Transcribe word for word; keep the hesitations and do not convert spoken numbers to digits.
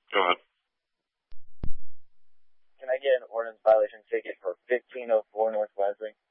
Go ahead. Can I get an ordinance violation ticket for fifteen oh four North Wesley?